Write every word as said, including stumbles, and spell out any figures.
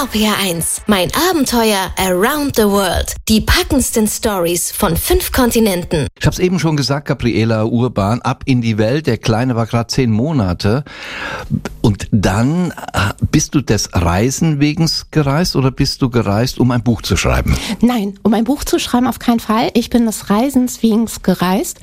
R P R eins. Mein Abenteuer around the world. Die packendsten Stories von fünf Kontinenten. Ich habe es eben schon gesagt, Gabriela Urban, ab in die Welt. Der Kleine war gerade zehn Monate. Und dann bist du des Reisen wegen gereist oder bist du gereist, um ein Buch zu schreiben? Nein, um ein Buch zu schreiben auf keinen Fall. Ich bin des Reisens wegen gereist.